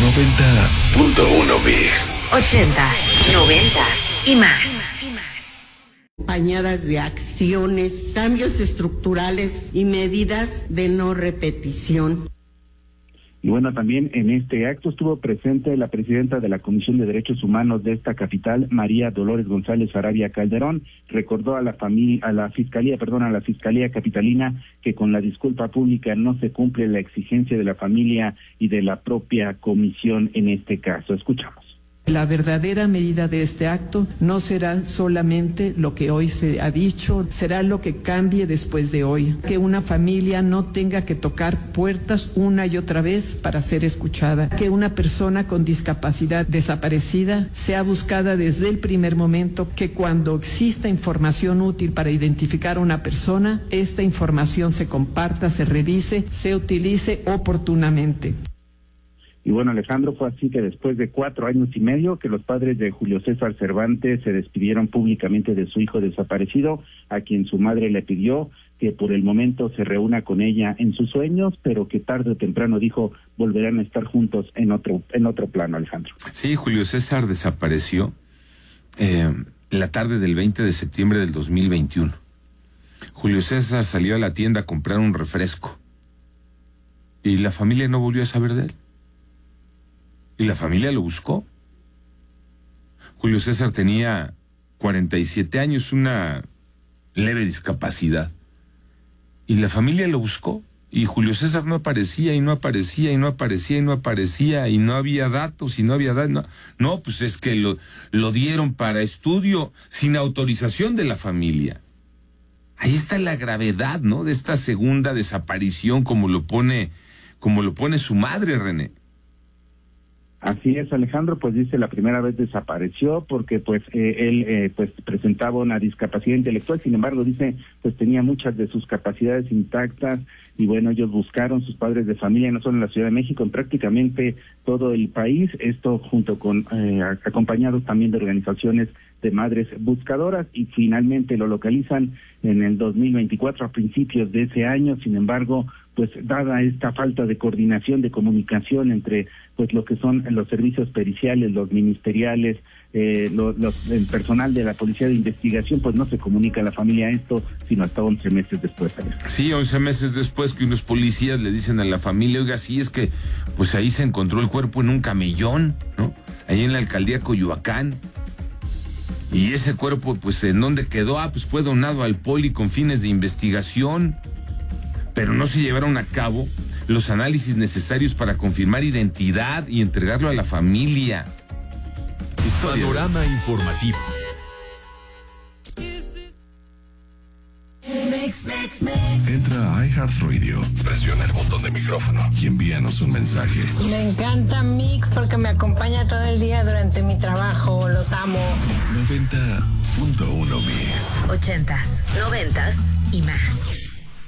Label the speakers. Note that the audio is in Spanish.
Speaker 1: 90.1 Mix.
Speaker 2: 80s, 90s y más.
Speaker 3: Acompañadas de acciones, cambios estructurales y medidas de no repetición.
Speaker 4: Y bueno, también en este acto estuvo presente la presidenta de la Comisión de Derechos Humanos de esta capital, María Dolores González Arabia Calderón. Recordó a la Fiscalía Capitalina que con la disculpa pública no se cumple la exigencia de la familia y de la propia comisión en este caso. Escuchamos.
Speaker 5: La verdadera medida de este acto no será solamente lo que hoy se ha dicho, será lo que cambie después de hoy. Que una familia no tenga que tocar puertas una y otra vez para ser escuchada. Que una persona con discapacidad desaparecida sea buscada desde el primer momento. Que cuando exista información útil para identificar a una persona, esta información se comparta, se revise, se utilice oportunamente.
Speaker 4: Y bueno, Alejandro, fue así que después de 4 años y medio que los padres de Julio César Cervantes se despidieron públicamente de su hijo desaparecido, a quien su madre le pidió que por el momento se reúna con ella en sus sueños, pero que tarde o temprano, dijo, volverán a estar juntos en otro plano, Alejandro.
Speaker 6: Sí, Julio César desapareció la tarde del 20 de septiembre del 2021. Julio César salió a la tienda a comprar un refresco y la familia no volvió a saber de él. Y la familia lo buscó. Julio César tenía 47 años, una leve discapacidad. Y la familia lo buscó. Y Julio César no aparecía, y no aparecía, y no aparecía, y no aparecía, y no había datos, y no había datos. No, pues es que lo dieron para estudio sin autorización de la familia. Ahí está la gravedad, ¿no?, de esta segunda desaparición, como lo pone su madre, René.
Speaker 4: Así es, Alejandro, pues dice la primera vez desapareció porque él presentaba una discapacidad intelectual, sin embargo dice pues tenía muchas de sus capacidades intactas y bueno, ellos buscaron, sus padres de familia, no solo en la Ciudad de México, en prácticamente todo el país, esto junto con acompañados también de organizaciones de madres buscadoras, y finalmente lo localizan en el 2024 a principios de ese año. Sin embargo, pues dada esta falta de coordinación, de comunicación entre pues lo que son los servicios periciales, los ministeriales, el personal de la Policía de Investigación, pues no se comunica a la familia esto, sino hasta 11 meses después.
Speaker 6: Sí, 11 meses después que unos policías le dicen a la familia, oiga, sí, es que pues ahí se encontró el cuerpo en un camellón, ¿no?, ahí en la alcaldía Coyoacán. Y ese cuerpo, pues, ¿en dónde quedó? Pues fue donado al Poli con fines de investigación, pero no se llevaron a cabo los análisis necesarios para confirmar identidad y entregarlo a la familia.
Speaker 1: Panorama informativo. Entra a iHeartRadio, presiona el botón de micrófono y envíanos un mensaje.
Speaker 7: Me encanta Mix porque me acompaña todo el día durante mi trabajo. Los amo.
Speaker 1: 90.1 Mix.
Speaker 2: 80s, 90s y más.